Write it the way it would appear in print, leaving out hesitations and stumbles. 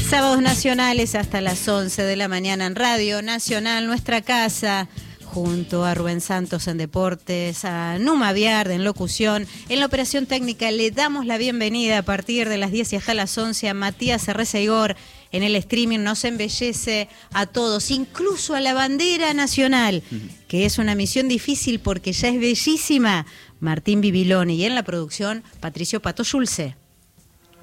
Sábados nacionales hasta las 11 de la mañana en Radio Nacional, nuestra casa, junto a Rubén Santos en Deportes, a Numa Viard en locución. En la operación técnica le damos la bienvenida a partir de las 10 y hasta las 11 a Matías Erreceigor. En el streaming nos embellece a todos, incluso a la bandera nacional, que es una misión difícil porque ya es bellísima. Martín Bibiloni, y en la producción, Patricio Pato Schulze.